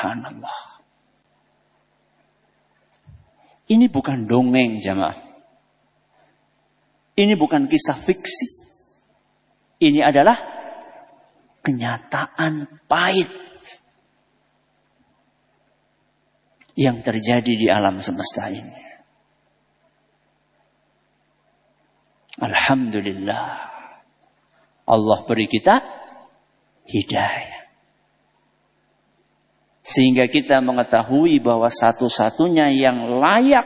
Subhanallah. Ini bukan dongeng, jamaah. Ini bukan kisah fiksi. Ini adalah kenyataan pahit yang terjadi di alam semesta ini. Alhamdulillah, Allah beri kita hidayah. Sehingga kita mengetahui bahwa satu-satunya yang layak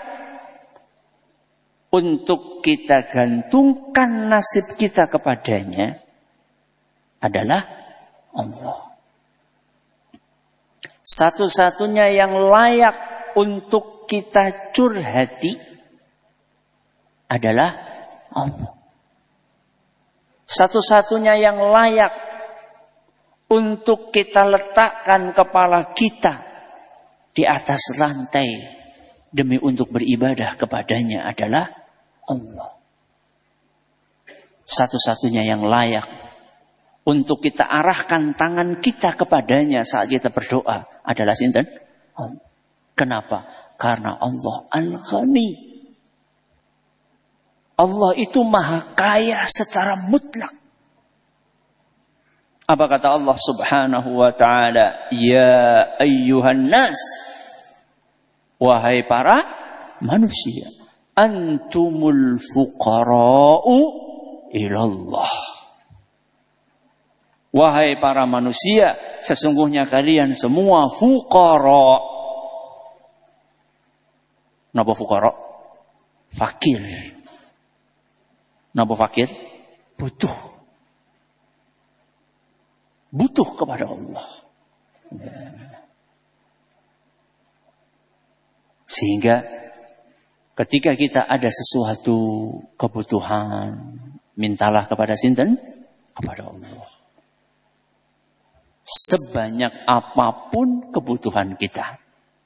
untuk kita gantungkan nasib kita kepadanya adalah Allah. Satu-satunya yang layak untuk kita curhati adalah Allah. Satu-satunya yang layak untuk kita letakkan kepala kita di atas rantai demi untuk beribadah kepadanya adalah Allah. Satu-satunya yang layak untuk kita arahkan tangan kita kepadanya saat kita berdoa adalah sinten? Allah. Kenapa? Karena Allah Al-Ghani. Allah itu maha kaya secara mutlak. Apa kata Allah Subhanahu wa ta'ala? Ya ayyuhan nas, wahai para manusia, antumul fuqara'u ilallah. Wahai para manusia, sesungguhnya kalian semua fuqara. Napa fuqara? Fakir. Napa fakir? Butuh. Butuh kepada Allah. Sehingga ketika kita ada sesuatu kebutuhan, mintalah kepada sinten? Kepada Allah. Sebanyak apapun kebutuhan kita.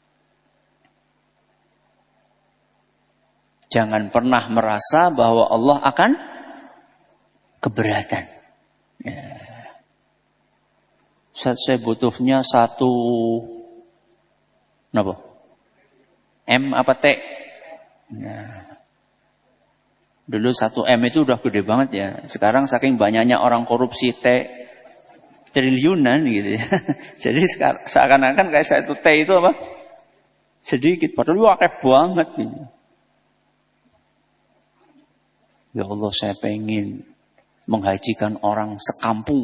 Jangan pernah merasa bahwa Allah akan keberatan. Saya butuhnya satu apa? M apa T? Nah, dulu 1 M itu udah gede banget ya. Sekarang saking banyaknya orang korupsi T triliunan gitu ya. Jadi seakan-akan kayak satu T itu apa? Sedikit, padahal akeh banget gitu. Ya Allah, saya pengen menghajikan orang sekampung.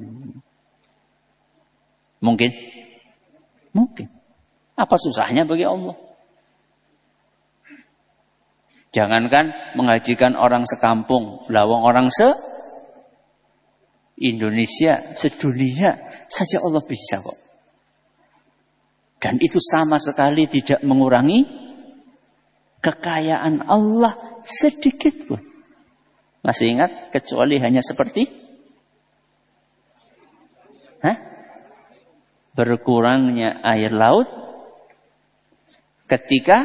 Mungkin? Mungkin. Apa susahnya bagi Allah? Jangankan menghajikan orang sekampung, lawang orang Indonesia, sedunia saja Allah bisa kok. Dan itu sama sekali tidak mengurangi kekayaan Allah sedikit pun. Masih ingat kecuali hanya seperti berkurangnya air laut ketika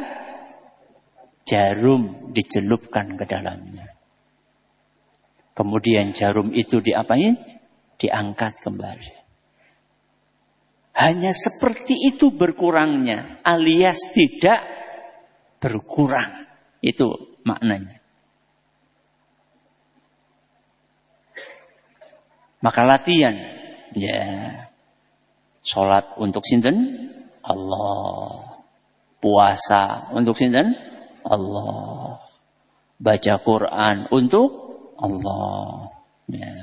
jarum dicelupkan ke dalamnya. Kemudian jarum itu diapain? Diangkat kembali. Hanya seperti itu berkurangnya, alias tidak berkurang. Itu maknanya. Maka latihan, ya, sholat untuk sinten? Allah. Puasa untuk sinten? Allah. Baca Quran untuk Allah. Ya.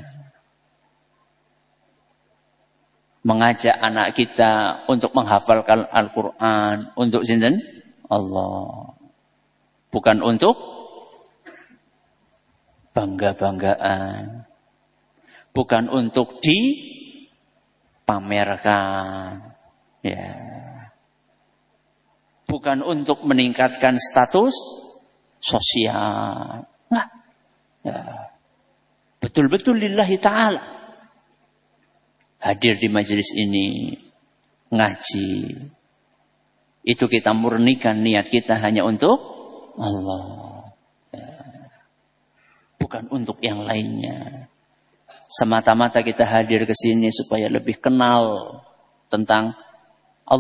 Mengajak anak kita untuk menghafalkan Al-Quran untuk sinten? Allah. Bukan untuk bangga-banggaan. Bukan untuk dipamerkan. Ya. Bukan untuk meningkatkan status sosial. Nah. Ya. Betul-betul lillahi ta'ala. Hadir di majelis ini, ngaji. Itu kita murnikan niat kita hanya untuk Allah. Ya. Bukan untuk yang lainnya. Semata-mata kita hadir ke sini supaya lebih kenal tentang